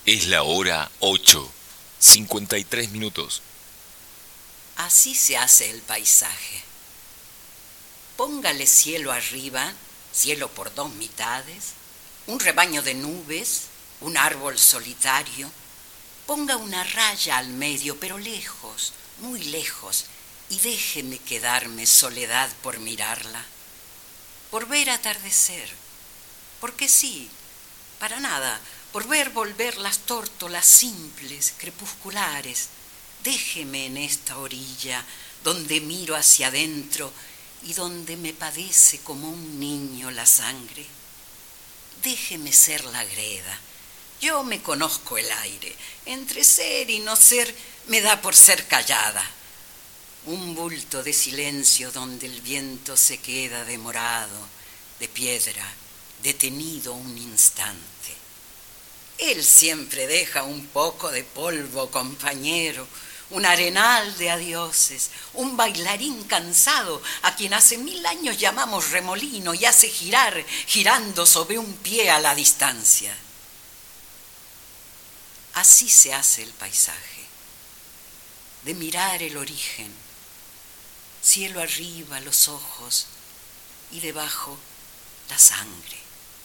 Es la hora 8:53. Así se hace el paisaje. Póngale cielo arriba, cielo por dos mitades, un rebaño de nubes, un árbol solitario. Ponga una raya al medio, pero lejos, muy lejos, y déjeme quedarme soledad por mirarla, por ver atardecer, porque sí, para nada, por ver volver las tórtolas simples, crepusculares. Déjeme en esta orilla, donde miro hacia adentro y donde me padece como un niño la sangre. Déjeme ser la greda. Yo me conozco el aire. Entre ser y no ser me da por ser callada. Un bulto de silencio donde el viento se queda demorado, de piedra, detenido un instante. Él siempre deja un poco de polvo, compañero, un arenal de adioses, un bailarín cansado a quien hace 1000 años llamamos remolino y hace girar, girando sobre un pie a la distancia. Así se hace el paisaje, de mirar el origen, cielo arriba los ojos y debajo la sangre.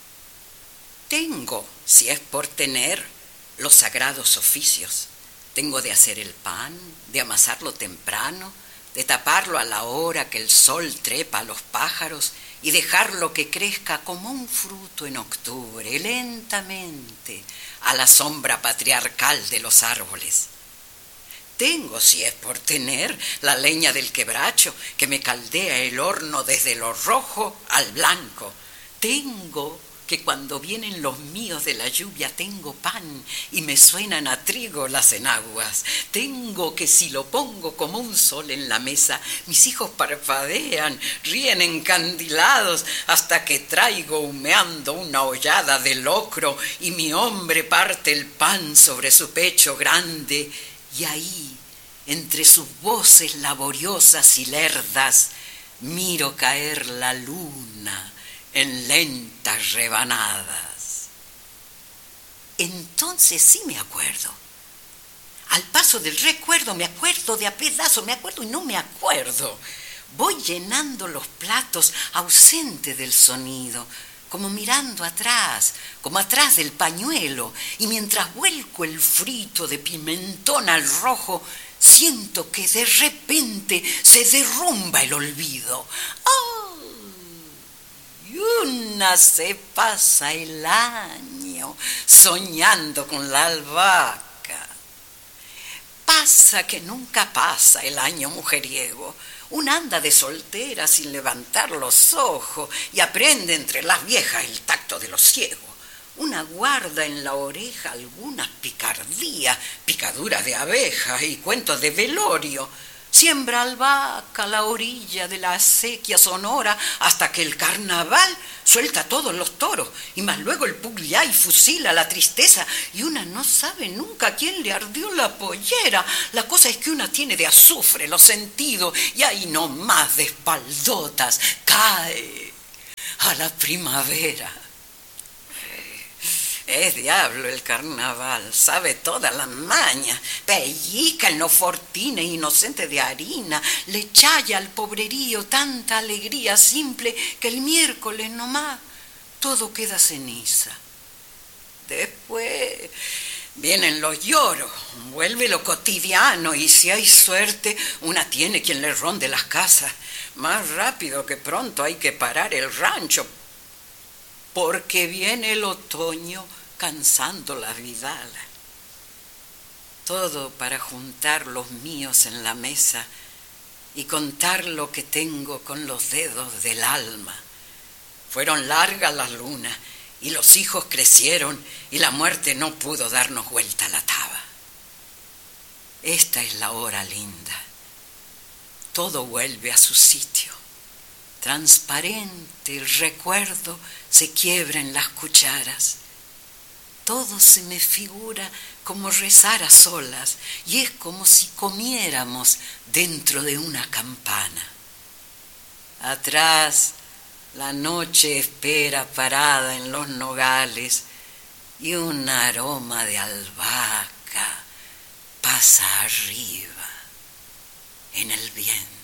Tengo, si es por tener, los sagrados oficios. Tengo de hacer el pan, de amasarlo temprano, de taparlo a la hora que el sol trepa a los pájaros y dejarlo que crezca como un fruto en octubre, lentamente, a la sombra patriarcal de los árboles. Tengo, si es por tener, la leña del quebracho que me caldea el horno desde lo rojo al blanco. Tengo que cuando vienen los míos de la lluvia tengo pan y me suenan a trigo las enaguas. Tengo que si lo pongo como un sol en la mesa, mis hijos parpadean, ríen encandilados hasta que traigo humeando una hollada de locro y mi hombre parte el pan sobre su pecho grande y ahí, entre sus voces laboriosas y lerdas, miro caer la luna en lentas rebanadas. Entonces sí me acuerdo. Al paso del recuerdo me acuerdo de a pedazo, me acuerdo y no me acuerdo. Voy llenando los platos ausente del sonido, como mirando atrás, como atrás del pañuelo, y mientras vuelco el frito de pimentón al rojo, siento que de repente se derrumba el olvido. ¡Oh! Y una se pasa el año soñando con la albahaca. Pasa que nunca pasa el año mujeriego. Una anda de soltera sin levantar los ojos y aprende entre las viejas el tacto de los ciegos. Una guarda en la oreja algunas picardías, picaduras de abejas y cuentos de velorio. Siembra albahaca a la orilla de la acequia sonora hasta que el carnaval suelta todos los toros y más luego el Pugliay fusila la tristeza y una no sabe nunca a quién le ardió la pollera. La cosa es que una tiene de azufre los sentidos y ahí nomás de espaldotas cae a la primavera. Es diablo el carnaval, sabe todas las mañas, pellica en los fortines inocentes de harina, le chaya al pobrerío tanta alegría simple que el miércoles nomás todo queda ceniza. Después vienen los lloros, vuelve lo cotidiano y si hay suerte una tiene quien le ronde las casas. Más rápido que pronto hay que parar el rancho porque viene el otoño cansando la vidala. Todo para juntar los míos en la mesa y contar lo que tengo con los dedos del alma. Fueron largas las lunas y los hijos crecieron y la muerte no pudo darnos vuelta a la taba. Esta es la hora linda. Todo vuelve a su sitio. Transparente el recuerdo se quiebra en las cucharas. Todo se me figura como rezar a solas y es como si comiéramos dentro de una campana. Atrás la noche espera parada en los nogales y un aroma de albahaca pasa arriba en el viento.